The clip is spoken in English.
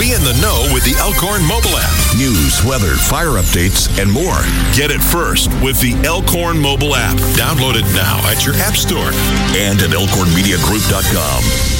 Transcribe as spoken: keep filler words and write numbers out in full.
Be in the know with the Elkhorn mobile app. News, weather, fire updates, and more. Get it first with the Elkhorn mobile app. Download it now at your app store and at elkhorn media group dot com.